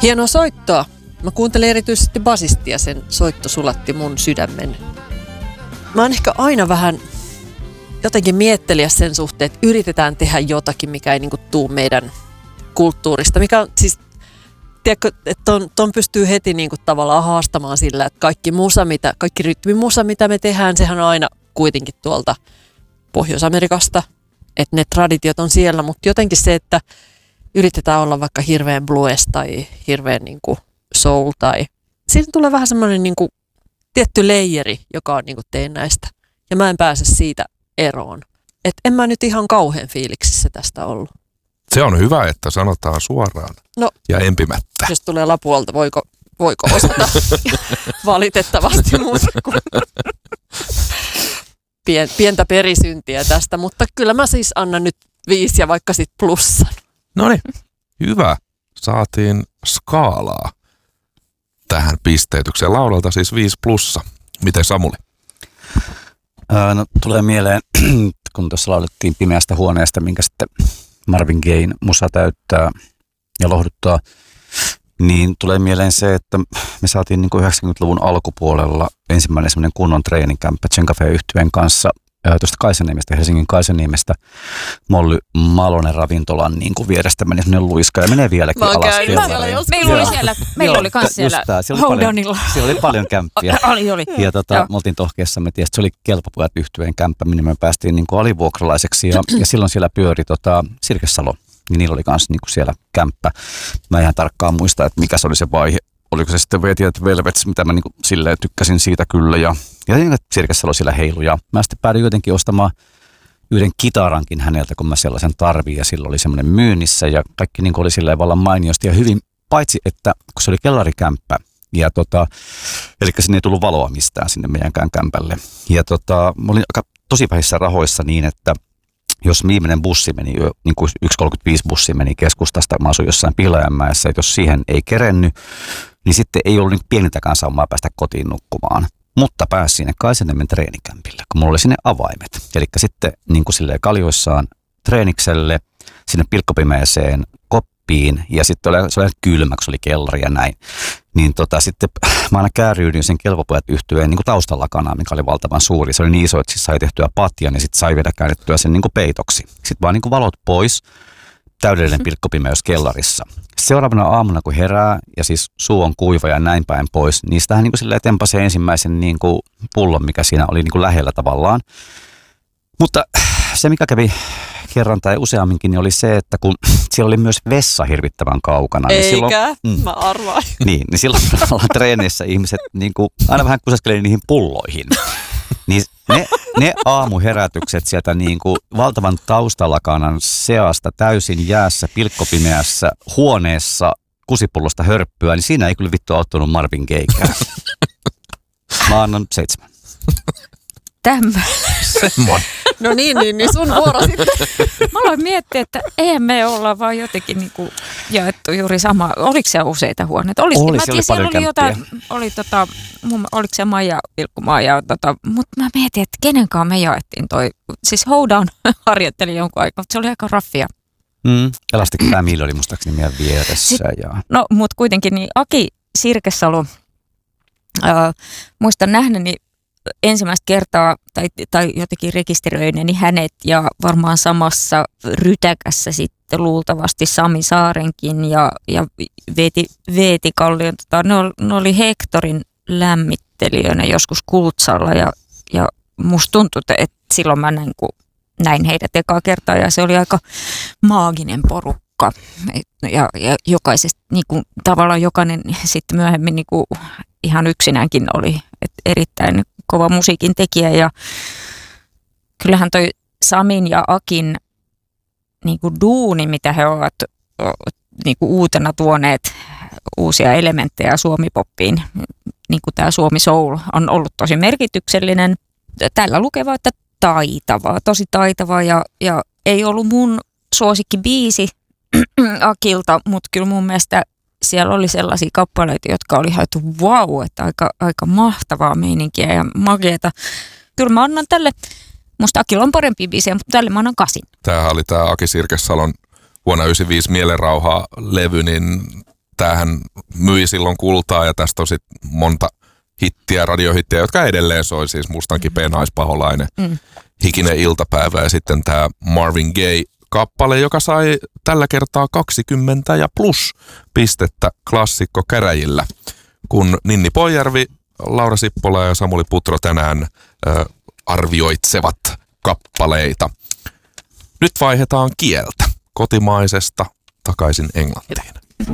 Hienoa soittoa. Mä kuuntelin erityisesti basistia, sen soitto sulatti mun sydämen. Mä oon ehkä aina vähän jotenkin mietteliäs sen suhteen, että yritetään tehdä jotakin, mikä ei niinku tuu meidän kulttuurista. Mikä on siis, tiedätkö, että ton pystyy heti niinku tavallaan haastamaan sillä, että kaikki rytmimusa, mitä me tehdään, sehän on aina kuitenkin tuolta Pohjois-Amerikasta. Että ne traditiot on siellä, mutta jotenkin se, että yritetään olla vaikka hirveän blues tai hirveän niinku soul tai siinä tulee vähän semmoinen niinku tietty leijeri, joka on niinku teennäistä. Ja mä en pääse siitä eroon. Että en mä nyt ihan kauhean fiiliksissä tästä ollut. Se on hyvä, että sanotaan suoraan ja empimättä. Jos tulee lapuolta, voiko osata valitettavasti muuta kuin pientä perisyntiä tästä. Mutta kyllä mä siis annan nyt 5 ja vaikka sit plussan. Noniin, hyvä. Saatiin skaalaa tähän pisteytykseen. Laulalta siis 5 plussa. Miten Samuli? No, tulee mieleen, kun tuossa laulettiin Pimeästä huoneesta, minkä sitten Marvin Gayen musa täyttää ja lohduttaa, niin tulee mieleen se, että me saatiin niin kuin 90-luvun alkupuolella ensimmäinen semmoinen kunnon treeninkämppä Chen Cafe-yhtyeen kanssa tuosta Kaisaniemestä, Helsingin Kaisaniemestä, Molly Malonen ravintolan niin kuin vierestä meni semmoinen luiska ja menee vieläkin alas. Meillä oli kans siellä Houdonilla. Siellä oli paljon kämppiä. oli. Ja me oltiin Tohkeessamme, ja se oli Kelpapojat -yhtyeen kämppä, minne me päästiin niin kuin alivuokralaiseksi ja silloin siellä pyöri Sirkessalo, niin niillä oli kans niin kuin siellä kämppä. Mä ihan tarkkaan muista, että mikä se oli se vaihe. Oliko se sitten Wet Velvets, mitä mä niin kuin silleen tykkäsin siitä kyllä. Ja Sirkessalo siellä heilu. Ja mä sitten päädyin jotenkin ostamaan yhden kitarankin häneltä, kun mä sellaisen tarvin. Ja silloin oli semmoinen myynnissä ja kaikki niin kuin oli silleen vallan mainiosti ja hyvin. Paitsi, että kun se oli kellarikämppä. Ja eli sinne ei tullut valoa mistään sinne meidänkään kämpälle. Ja mä olin aika tosi vähissä rahoissa niin, että jos viimeinen bussi meni, niin kuin 1.35 bussi meni keskustasta, mä asuin jossain Pihlajanmäessä, että jos siihen ei kerennyt, niin sitten ei ollut niin pienintäkään saumaa päästä kotiin nukkumaan. Mutta pääsi sinne Kaisaniemen treenikämpille, kun mulla oli sinne avaimet. Eli sitten niin kuin silleen kaljoissaan treenikselle, sinne pilkkopimeeseen koppiin, ja sitten oli kylmä, kun se oli kellari ja näin. Niin sitten mä aina kääryydyin sen Kelpapojat -yhtyeen niin kuin taustalakanaa, mikä oli valtavan suuri. Se oli niin iso, että siis sai tehtyä patjan ja sitten sai vielä käännettyä sen niin kuin peitoksi. Sitten vaan niin kuin valot pois, täydellinen pilkkopimeys kellarissa. Seuraavana aamuna, kun herää ja siis suu on kuiva ja näin päin pois, niin sitähän niin kuin silleen tempasi ensimmäisen niin kuin pullon, mikä siinä oli niin kuin lähellä tavallaan. Mutta se, mikä kävi kerran tai useamminkin, niin oli se, että kun siellä oli myös vessa hirvittävän kaukana. Eikä, niin silloin, mä arvaan. Niin silloin treenissä ihmiset niin kuin, aina vähän kusaskeli niihin pulloihin. Niin ne aamuherätykset sieltä niin kuin valtavan taustalakanan seasta täysin jäässä, pilkkopimeässä huoneessa kusipullosta hörppyä, niin siinä ei kyllä vittu auttanut Marvin Gaykään. Mä annan 7. Semmoinen. No niin, sun vuoro sitten. Mä aloin miettiä, että eihän me olla vaan jotenkin niinku jaettu juuri sama. Oliko siellä useita huoneita? Oli, siellä oli paljon kämppiä. Oliko se Maija Vilkkumaa mutta mä mietin, että kenenkaan me jaettiin toi. Siis Houdon harjoitteli jonkun aikaa, mutta se oli aika raffia. Elastic Family oli muistaakseni meidän vieressä. No, mutta kuitenkin niin Aki Sirkessalo, muistan nähneeni ensimmäistä kertaa tai jotenkin rekisteröineeni hänet ja varmaan samassa rytäkässä sitten luultavasti Sami Saarenkin ja Veeti Kallion. Ne oli Hectorin lämmittelijöinä joskus Kultsalla ja musta tuntui, että silloin mä näin heidät ekaa kertaa ja se oli aika maaginen porukka. Ja jokaisesta, niin kuin, tavallaan jokainen sitten myöhemmin niin kuin, ihan yksinäänkin oli erittäin kova musiikin tekijä ja kyllähän toi Samin ja Akin niin kuin duuni, mitä he ovat niin kuin uutena tuoneet uusia elementtejä suomipoppiin, niin kuin tämä Suomi Soul on ollut tosi merkityksellinen. Täällä lukee vaan, että taitavaa, tosi taitavaa ja ei ollut mun suosikkibiisi Akilta, mutta kyllä mun mielestä siellä oli sellaisia kappaleita, jotka oli haettu että aika mahtavaa meininkiä ja makeata. Kyllä mä annan tälle, musta Akilla on parempi biisiä, mutta tälle mä annan 8. Tämähän oli tämä Aki Sirkessalon vuonna 1995 Mielenrauha-levy, niin tämähän myi silloin kultaa ja tästä on sitten monta hittiä, radiohittiä, jotka edelleen soi, siis Mustan kipeä naispaholainen, Hikinen iltapäivä ja sitten tämä Marvin Gaye-kappale, joka sai tällä kertaa 20 ja plus pistettä klassikko käräjillä, kun Ninni Poijärvi, Laura Sippola ja Samuli Putro tänään arvioitsevat kappaleita. Nyt vaihdetaan kieltä kotimaisesta takaisin englantiin.